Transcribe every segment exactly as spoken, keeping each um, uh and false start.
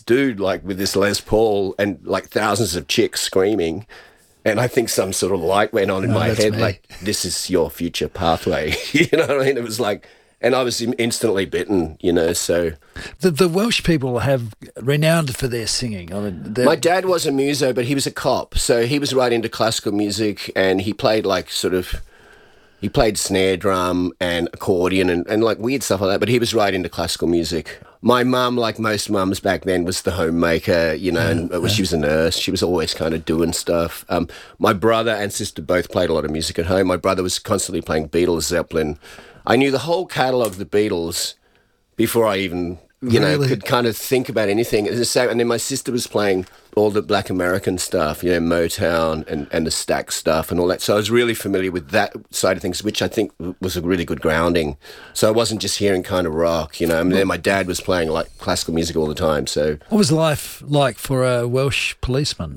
dude, like, with this Les Paul and, like, thousands of chicks screaming. And I think some sort of light went on in No, my that's head, me. like, this is your future pathway. You know what I mean? It was like, and I was in- instantly bitten, you know, so. The, the Welsh people have renowned for their singing. I mean, they're- My dad was a muso, but he was a cop. So he was right into classical music, and he played, like, sort of, he played snare drum and accordion and, and like, weird stuff like that, but he was right into classical music. My mum, like most mums back then, was the homemaker, you know, and uh, she was a nurse. She was always kind of doing stuff. Um, my brother and sister both played a lot of music at home. My brother was constantly playing Beatles, Zeppelin. I knew the whole catalogue of the Beatles before I even, you know, Really? could kind of think about anything. It's the same. And then my sister was playing all the Black American stuff, you know, Motown and, and the Stax stuff and all that. So I was really familiar with that side of things, which I think was a really good grounding. So I wasn't just hearing kind of rock, you know. I mean, then my dad was playing like classical music all the time. So What was life like for a Welsh policeman?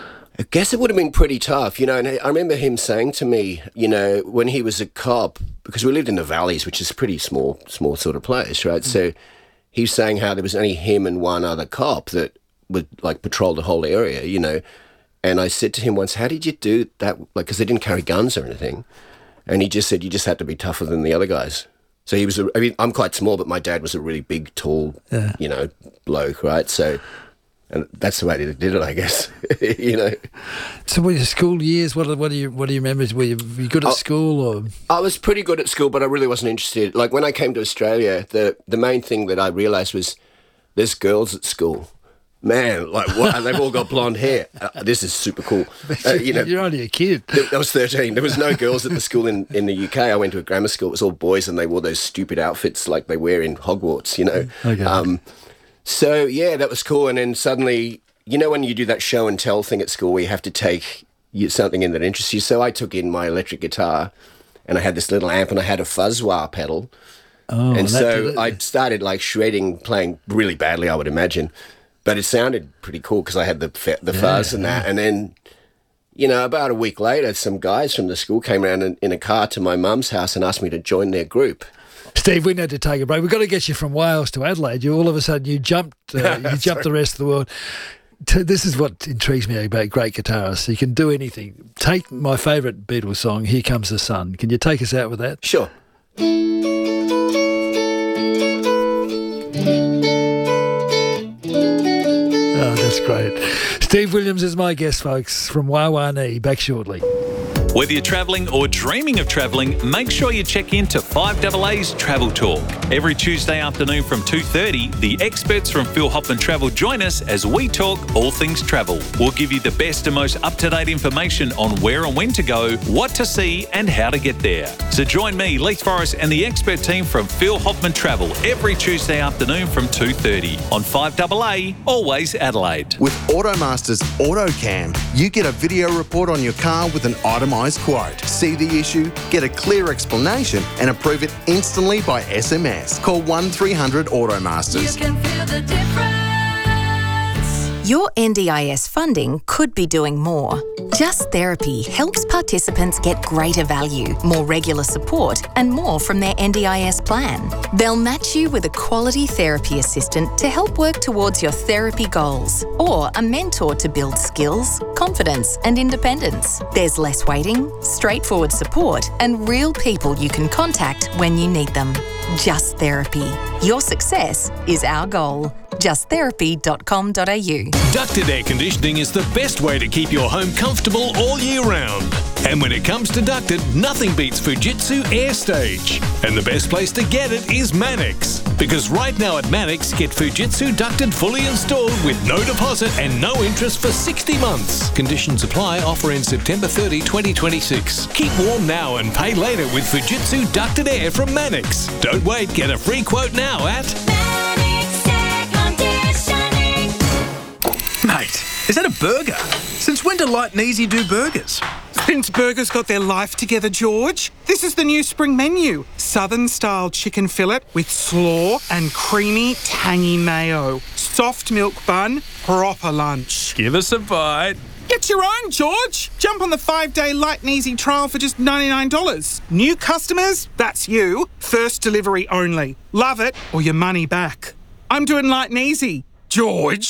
I guess it would have been pretty tough, you know, and I remember him saying to me, you know, when he was a cop, because we lived in the valleys, which is a pretty small, small sort of place, right? Mm. So he was saying how there was only him and one other cop that would, like, patrol the whole area, you know. And I said to him once, how did you do that? Like, because they didn't carry guns or anything. And he just said, you just had to be tougher than the other guys. So he was, a, I mean, I'm quite small, but my dad was a really big, tall, Yeah. you know, bloke, right? So... And that's the way they did it, I guess. You know. So, were your school years? What what do you what do you remember? Were you, were you good at Oh, school or? I was pretty good at school, but I really wasn't interested. Like when I came to Australia, the the main thing that I realised was there's girls at school. Man, like what? And they've all got blonde hair. Uh, this is super cool. Uh, you know, You're only a kid. I was thirteen. There was no girls at the school in, in the U K. I went to a grammar school. It was all boys, and they wore those stupid outfits like they wear in Hogwarts. You know. Okay. Um, So, yeah, that was cool. And then suddenly, you know, when you do that show and tell thing at school where you have to take you- something in that interests you. So I took in my electric guitar and I had this little amp and I had a fuzz wah pedal. Oh, and that so did it. I started like shredding, playing really badly, I would imagine. But it sounded pretty cool because I had the fe- the fuzz and that. And then, you know, about a week later, some guys from the school came around in, in a car to my mum's house and asked me to join their group. Steve, we need to take a break. We've got to get you from Wales to Adelaide. You all of a sudden you jumped, uh, you jumped the rest of the world. T- This is what intrigues me about great guitarists. You can do anything. Take my favourite Beatles song, "Here Comes the Sun." Can you take us out with that? Sure. Oh, that's great. Steve Williams is my guest, folks, from Wawanee. Back shortly. Whether you're travelling or dreaming of travelling, make sure you check in to five A A's Travel Talk. Every Tuesday afternoon from two thirty, the experts from Phil Hoffman Travel join us as we talk all things travel. We'll give you the best and most up-to-date information on where and when to go, what to see and how to get there. So join me, Leith Forrest and the expert team from Phil Hoffman Travel every Tuesday afternoon from two thirty on five A A, always Adelaide. With Automaster's AutoCam, you get a video report on your car with an itemised quote. See the issue, get a clear explanation and approve it instantly by S M S. Call one three hundred Automasters. You can feel the difference. Your N D I S funding could be doing more. Just Therapy helps participants get greater value, more regular support, and more from their N D I S plan. They'll match you with a quality therapy assistant to help work towards your therapy goals, or a mentor to build skills, confidence, and independence. There's less waiting, straightforward support, and real people you can contact when you need them. Just Therapy. Your success is our goal. just therapy dot com dot a u. Ducted air conditioning is the best way to keep your home comfortable all year round. And when it comes to ducted, nothing beats Fujitsu AirStage. And the best place to get it is Manix. Because right now at Manix, get Fujitsu ducted fully installed with no deposit and no interest for sixty months. Conditions apply. Offer ends September thirtieth, twenty twenty-six. Keep warm now and pay later with Fujitsu ducted air from Manix. Don't wait. Get a free quote now at... Mate, is that a burger? Since when do Light and Easy do burgers? Since burgers got their life together, George. This is the new spring menu. Southern-style chicken fillet with slaw and creamy, tangy mayo. Soft milk bun, proper lunch. Give us a bite. Get your own, George. Jump on the five-day Light and Easy trial for just ninety-nine dollars. New customers, that's you. First delivery only. Love it or your money back. I'm doing Light and Easy. George.